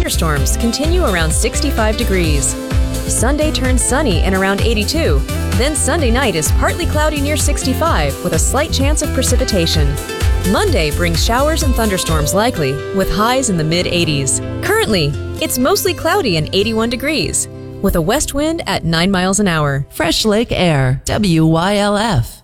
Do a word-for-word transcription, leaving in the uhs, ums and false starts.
thunderstorms continue around sixty-five degrees. Sunday turns sunny and around eighty-two. Then Sunday night is partly cloudy near sixty-five with a slight chance of precipitation. Monday brings showers and thunderstorms likely with highs in the mid eighties. Currently, it's mostly cloudy and eighty-one degrees with a west wind at nine miles an hour. Fresh Lake Air, W Y L F.